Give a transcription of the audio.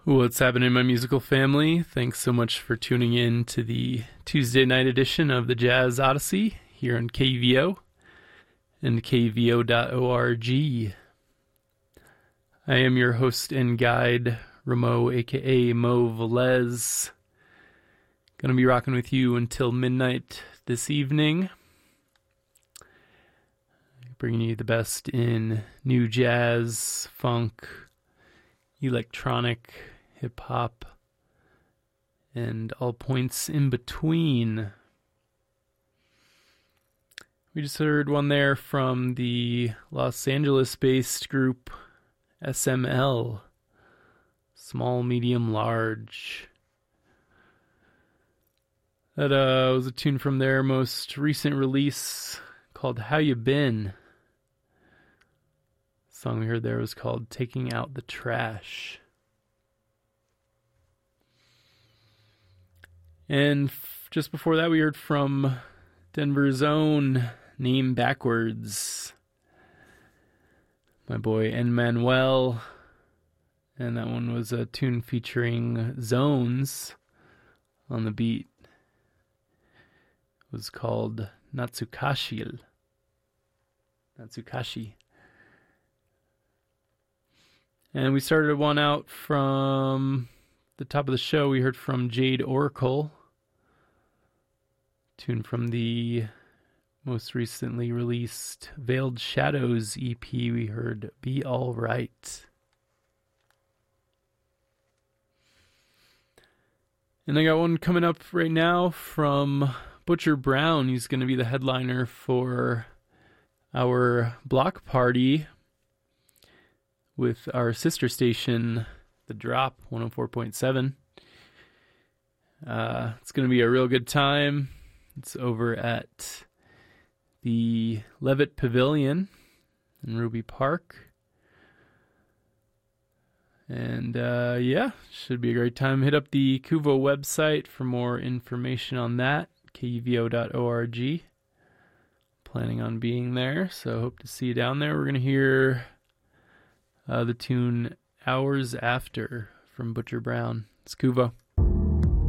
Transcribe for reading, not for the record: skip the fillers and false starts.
What's happening, my musical family? Thanks so much for tuning in to the Tuesday night edition of the Jazz Odyssey here on KVO and kvo.org. I am your host and guide, Ramo, aka Mo Velez. Gonna be rocking with you until midnight this evening. Bringing you the best in new jazz, funk, electronic, hip-hop, and all points in between. We just heard one there from the Los Angeles-based group SML, Small, Medium, Large. That was a tune from their most recent release called How You Been. The song we heard there was called Taking Out the Trash. And just before that, we heard from Denver's own Name Backwards, my boy N-Manuel, and that one was a tune featuring Zones on the beat. It was called Natsukashi. And we started one out from the top of the show. We heard from Jade Oracle, tune from the most recently released Veiled Shadows EP. We heard Be All Right. And I got one coming up right now from Butcher Brown. He's going to be the headliner for our block party with our sister station, The Drop 104.7. It's going to be a real good time. It's over at the Levitt Pavilion in Ruby Park. And should be a great time. Hit up the Kuvo website for more information on that, kvo.org. Planning on being there, so hope to see you down there. We're going to hear the tune Hours After from Butcher Brown. It's Kuvo.